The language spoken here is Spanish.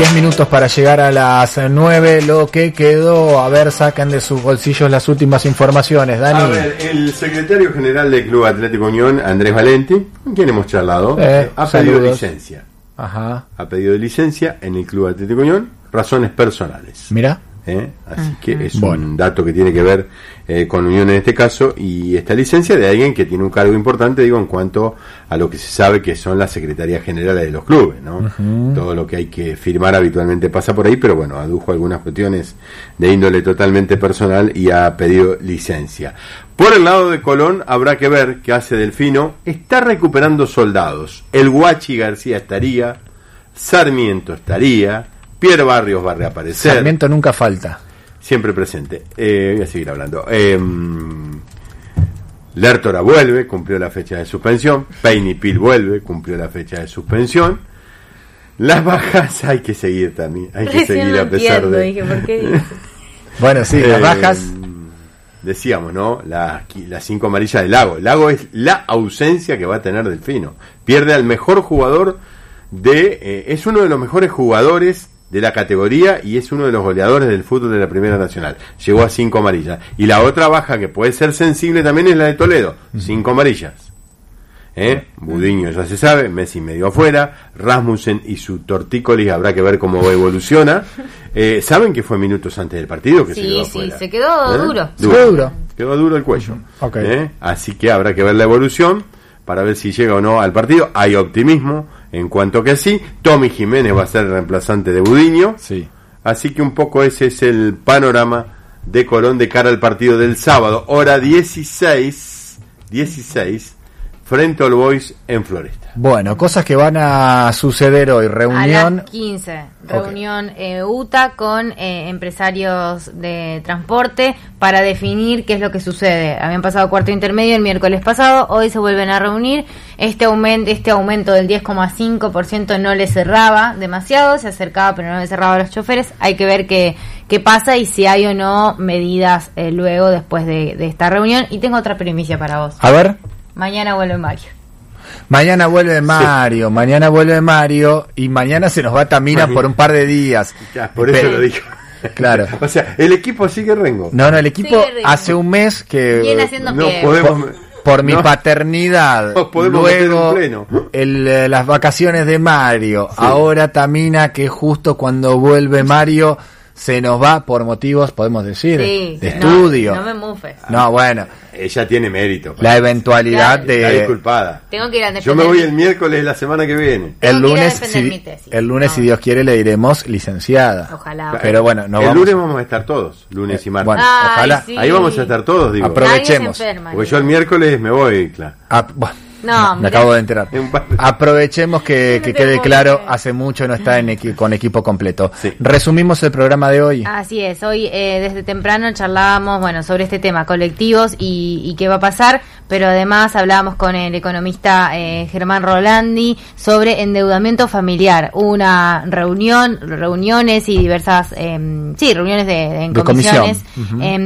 10 minutos para llegar a las 9, lo que quedó. A ver, sacan de sus bolsillos las últimas informaciones, Dani. A ver, el secretario general del Club Atlético Unión, Andrés Valenti, con quien hemos charlado, ha pedido licencia. Ajá. Ha pedido licencia en el Club Atlético Unión, razones personales. Mira. Así que es un dato que tiene que ver con Unión en este caso, y esta licencia de alguien que tiene un cargo importante, digo, en cuanto a lo que se sabe que son las secretarías generales de los clubes, ¿no? Todo lo que hay que firmar habitualmente pasa por ahí, pero bueno, adujo algunas cuestiones de índole totalmente personal y ha pedido licencia. Por el lado de Colón habrá que ver qué hace Delfino. Está recuperando soldados. El Guachi García estaría, Sarmiento estaría, Pierre Barrios va a reaparecer. Sarmiento nunca falta. Siempre presente. Voy a seguir hablando. Lertora vuelve, cumplió la fecha de suspensión. Peinipil vuelve, cumplió la fecha de suspensión. Las bajas hay que seguir también. Hay que seguir a pesar de... Dije, ¿por qué dices? Bueno, sí, las bajas... Decíamos, ¿no? Las 5 amarillas del Lago. El Lago es la ausencia que va a tener Delfino. Pierde al mejor jugador es uno de los mejores jugadores de la categoría y es uno de los goleadores del fútbol de la Primera Nacional. Llegó a 5 amarillas. Y la otra baja que puede ser sensible también es la de Toledo. 5 amarillas. Budiño ya se sabe, Messi medio afuera, Rasmussen y su tortícolis habrá que ver cómo evoluciona. ¿Saben que fue minutos antes del partido que se quedó afuera? Sí, se quedó duro. Quedó duro el cuello. Okay. Así que habrá que ver la evolución para ver si llega o no al partido. Hay optimismo en cuanto que sí. Tommy Jiménez va a ser el reemplazante de Budiño. Sí. Así que un poco ese es el panorama de Colón de cara al partido del sábado. Hora 16 frente al Boys en Floresta. Bueno, cosas que van a suceder hoy. Reunión... A las 15. Reunión UTA con empresarios de transporte para definir qué es lo que sucede. Habían pasado cuarto intermedio el miércoles pasado, hoy se vuelven a reunir. Este aumento del 10,5% no le cerraba demasiado, se acercaba pero no le cerraba a los choferes. Hay que ver qué pasa y si hay o no medidas luego después de esta reunión. Y tengo otra primicia para vos. A ver. Mañana vuelve Mario. Mañana vuelve Mario y mañana se nos va Tamina por un par de días. Ya, por eso lo dijo. Claro. O sea, el equipo sigue Rengo. No, el equipo hace un mes que viene haciendo por mi paternidad, luego las vacaciones de Mario, ahora Tamina, que justo cuando vuelve Mario se nos va por motivos, podemos decir, de estudio. No me mufes. No, bueno. Ella tiene mérito. La eventualidad de... Está disculpada. Tengo que ir a defender. Yo me voy el miércoles de la semana que viene. El lunes, si Dios quiere, le diremos licenciada. Ojalá. Pero bueno, lunes vamos a estar todos, lunes y martes. Bueno, ojalá. Sí. Ahí vamos a estar todos, digo. Aprovechemos. Porque yo el miércoles me voy, claro. Me acabo de enterar. Aprovechemos que quede claro, hace mucho no está con equipo completo. Sí. Resumimos el programa de hoy. Así es, hoy desde temprano charlábamos sobre este tema, colectivos y qué va a pasar, pero además hablábamos con el economista Germán Rolandi sobre endeudamiento familiar. Una reuniones y diversas reuniones en comisiones.